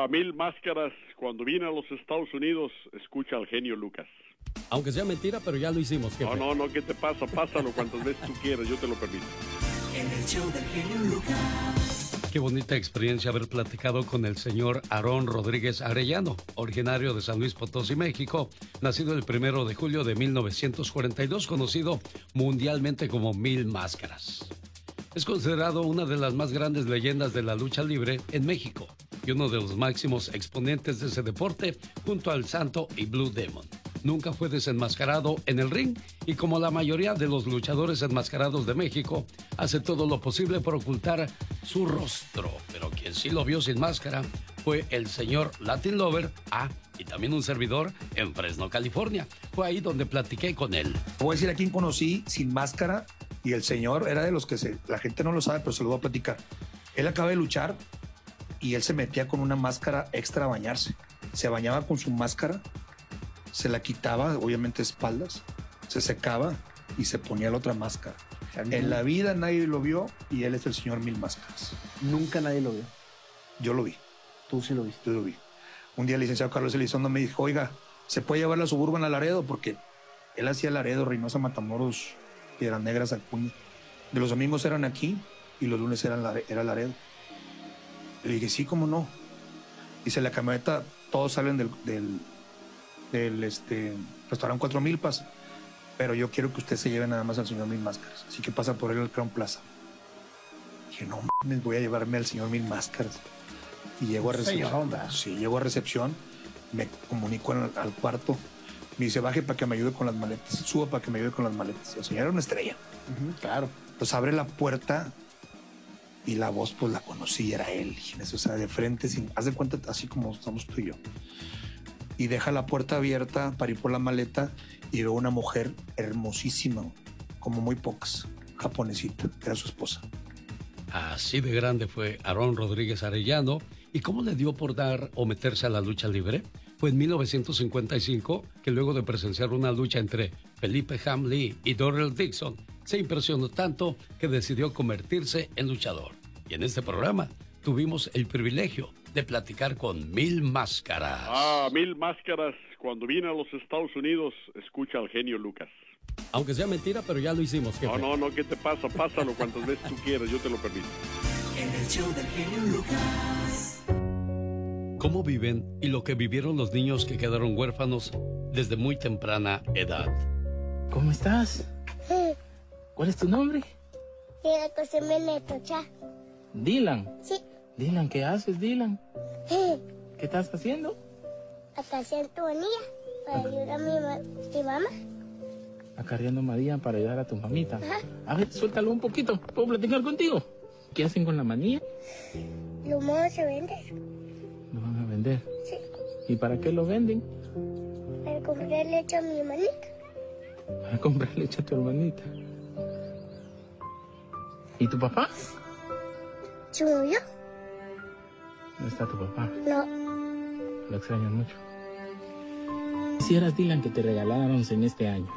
Mil Máscaras, cuando vine a los Estados Unidos, escucha al genio Lucas. Aunque sea mentira, pero ya lo hicimos, jefe. No, ¿qué te pasa? Pásalo cuantas veces tú quieras, yo te lo permito. En el show del genio Lucas. Qué bonita experiencia haber platicado con el señor Aarón Rodríguez Arellano, originario de San Luis Potosí, México, nacido el 1 de julio de 1942, conocido mundialmente como Mil Máscaras. Es considerado una de las más grandes leyendas de la lucha libre en México y uno de los máximos exponentes de ese deporte junto al Santo y Blue Demon. Nunca fue desenmascarado en el ring y como la mayoría de los luchadores enmascarados de México, hace todo lo posible por ocultar su rostro. Pero quien sí lo vio sin máscara fue el señor Latin Lover, y también un servidor en Fresno, California. Fue ahí donde platiqué con él. Voy a decir a quién conocí sin máscara y el señor era de los que la gente no lo sabe, pero se lo voy a platicar. Él acaba de luchar y él se metía con una máscara extra a bañarse. Se bañaba con su máscara, se la quitaba, obviamente espaldas, se secaba y se ponía la otra máscara. En la vida nadie lo vio y él es el señor Mil Máscaras. Nunca nadie lo vio. Yo lo vi. Tú sí lo viste. Yo lo vi. Un día el licenciado Carlos Elizondo me dijo, oiga, ¿se puede llevar la Suburban a Laredo? Porque él hacía Laredo, Reynosa, Matamoros, Piedras Negras, Acuña. De los domingos eran aquí y los lunes era Laredo. Le dije, sí, ¿cómo no? Dice, la camioneta, todos salen del restaurante Cuatro Milpas, pero yo quiero que usted se lleve nada más al señor Mil Máscaras. Así que pasa por él al Crown Plaza. Dije, no mames, voy a llevarme al señor Mil Máscaras. Y llego a recepción. Sí, llego a recepción, me comunico al cuarto. Me dice, baje para que me ayude con las maletas. Suba para que me ayude con las maletas. El señor era una estrella. Claro. Pues abre la puerta y la voz, pues la conocí, era él. O sea, de frente, haz de cuenta, así como estamos tú y yo. Y deja la puerta abierta para ir por la maleta y veo una mujer hermosísima, como muy pocas, japonesita, que era su esposa. Así de grande fue Aarón Rodríguez Arellano. ¿Y cómo le dio por dar o meterse a la lucha libre? Fue en 1955 que luego de presenciar una lucha entre Felipe Hamley y Doryl Dixon, se impresionó tanto que decidió convertirse en luchador. Y en este programa tuvimos el privilegio de platicar con Mil Máscaras. Mil Máscaras, cuando vine a los Estados Unidos, escucha al genio Lucas. Aunque sea mentira, pero ya lo hicimos, jefe. No, ¿qué te pasa? Pásalo cuantas veces tú quieras, yo te lo permito. En el show del genio Lucas. ¿Cómo viven y lo que vivieron los niños que quedaron huérfanos desde muy temprana edad? ¿Cómo estás? ¿Cuál es tu nombre? Mira, José Menetocha. Dylan. Sí. Dylan, ¿qué haces, Dylan? ¿Qué estás haciendo? Acá en tu anilla para ayudar a mi mamá. Acarreando María para ayudar a tu mamita. Ajá. A ver, suéltalo un poquito. ¿Puedo platicar contigo? ¿Qué hacen con la manilla? Los monos se venden. ¿Lo van a vender? Sí. ¿Y para qué lo venden? Para comprar leche a mi hermanita. Para comprar leche a tu hermanita. ¿Y tu papá? ¿Se murió? ¿No está tu papá? No. Lo extrañas mucho. Quisieras, Dylan, que te regalaran en este año.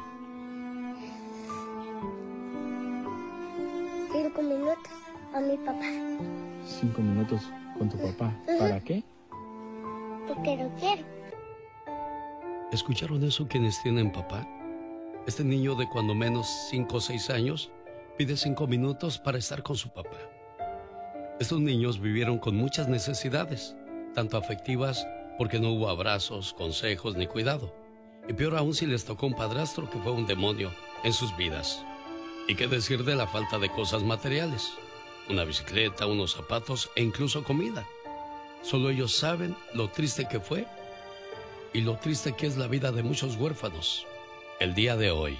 5 minutos a mi papá. 5 minutos con tu papá. ¿Para qué? Porque lo quiero. ¿Escucharon eso quienes tienen papá? Este niño de cuando menos 5 o 6 años pide 5 minutos para estar con su papá. Estos niños vivieron con muchas necesidades, tanto afectivas porque no hubo abrazos, consejos ni cuidado. Y peor aún si les tocó un padrastro que fue un demonio en sus vidas. ¿Y qué decir de la falta de cosas materiales? Una bicicleta, unos zapatos e incluso comida. Solo ellos saben lo triste que fue y lo triste que es la vida de muchos huérfanos el día de hoy.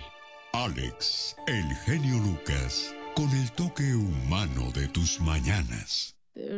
Alex, el genio Lucas, con el toque humano de tus mañanas.